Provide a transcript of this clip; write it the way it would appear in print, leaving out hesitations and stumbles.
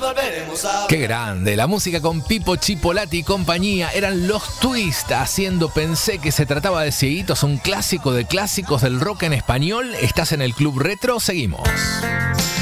volveremos a ver. Qué grande, la música con Pipo Chipolati y compañía eran Los Twist haciendo Pensé que se trataba de Cieguitos, un clásico de clásicos del rock en español. Estás en el Club Retro, seguimos.